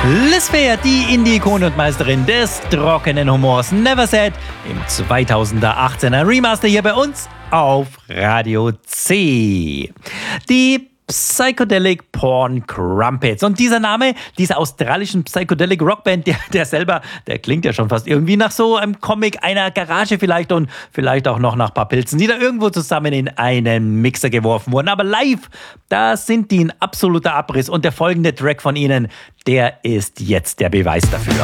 Liz Phair, die Indie-Ikone und Meisterin des trockenen Humors Never Said im 2018er Remaster hier bei uns auf Radio C. Die Psychedelic Porn Crumpets. Und dieser Name, dieser australischen Psychedelic Rockband, der klingt ja schon fast irgendwie nach so einem Comic einer Garage vielleicht und vielleicht auch noch nach ein paar Pilzen, die da irgendwo zusammen in einen Mixer geworfen wurden. Aber live, da sind die ein absoluter Abriss und der folgende Track von ihnen, der ist jetzt der Beweis dafür.